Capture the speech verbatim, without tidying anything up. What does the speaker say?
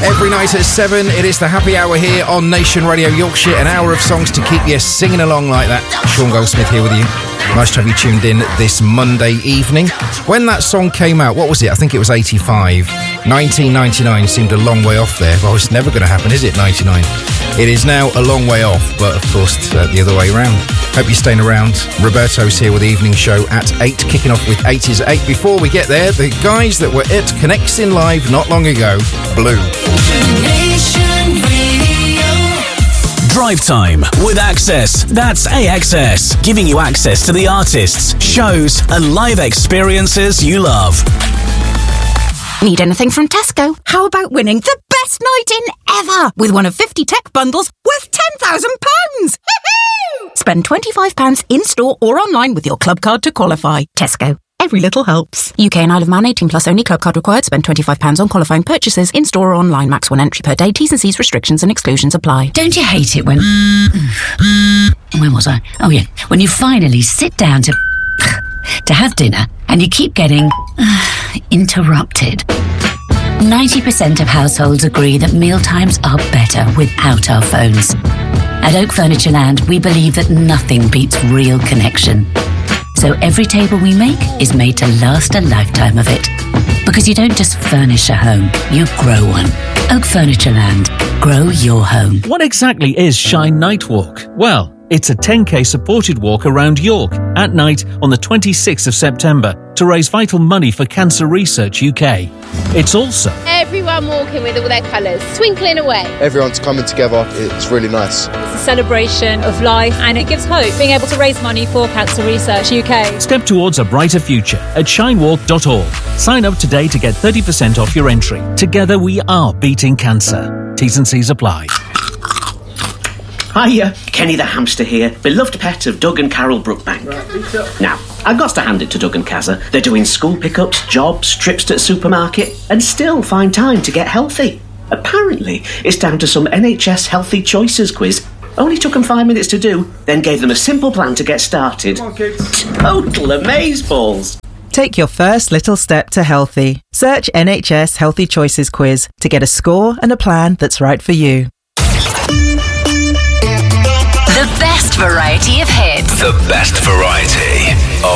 Every night at seven, it is the happy hour here on Nation Radio Yorkshire. An hour of songs to keep you singing along like that. Sean Goldsmith here with you. Nice to have you tuned in this Monday evening. When that song came out, what was it? I think it was eighty-five. nineteen ninety-nine seemed a long way off there. Well, it's never going to happen, is it, ninety-nine? It is now a long way off, but of course, uh, the other way around. Hope you're staying around. Roberto's here with the evening show at eight, kicking off with eighties at eight. Before we get there, the guys that were at Connecting Live not long ago, Blue. Drive Time with Access. That's A X S, giving you access to the artists, shows and live experiences you love. Need anything from Tesco? How about winning the best night in ever with one of fifty tech bundles worth ten thousand pounds? Spend twenty-five pounds in-store or online with your club card to qualify. Tesco. Every little helps. U K and Isle of Man, eighteen plus only. Club card required. Spend twenty-five pounds on qualifying purchases in-store or online. Max one entry per day. T's and C's, restrictions and exclusions apply. Don't you hate it when... Where was I? Oh, yeah. When you finally sit down to... to have dinner and you keep getting... interrupted. ninety percent of households agree that mealtimes are better without our phones. At Oak Furniture Land, we believe that nothing beats real connection. So every table we make is made to last a lifetime of it. Because you don't just furnish a home, you grow one. Oak Furniture Land. Grow your home. What exactly is Shine Night Walk? Well, it's a ten k supported walk around York at night on the twenty-sixth of September to raise vital money for Cancer Research U K. It's also everyone walking with all their colours, twinkling away. Everyone's coming together, it's really nice. It's a celebration of life and it gives hope, being able to raise money for Cancer Research U K. Step towards a brighter future at shine walk dot org. Sign up today to get thirty percent off your entry. Together we are beating cancer. T's and C's apply. Hiya, Kenny the hamster here, beloved pet of Doug and Carol Brookbank. Right, now, I've got to hand it to Doug and Kazza. They're doing school pickups, jobs, trips to the supermarket, and still find time to get healthy. Apparently, it's down to some N H S Healthy Choices quiz. Only took them five minutes to do, then gave them a simple plan to get started. Come on, kids. Total amazeballs. Take your first little step to healthy. Search N H S Healthy Choices quiz to get a score and a plan that's right for you. The best variety of hits. The best variety.